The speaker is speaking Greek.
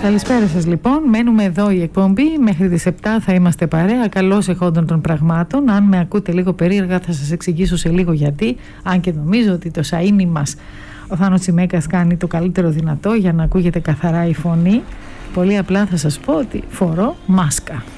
Καλησπέρα σας λοιπόν, μένουμε εδώ η εκπομπή, μέχρι τις 7 θα είμαστε παρέα, καλώς εχόντων των πραγμάτων. Αν με ακούτε λίγο περίεργα θα σας εξηγήσω σε λίγο γιατί, αν και νομίζω ότι το σαΐνι μας ο Θάνος Τσιμέκας κάνει το καλύτερο δυνατό για να ακούγεται καθαρά η φωνή. Πολύ απλά θα σας πω ότι φορώ μάσκα.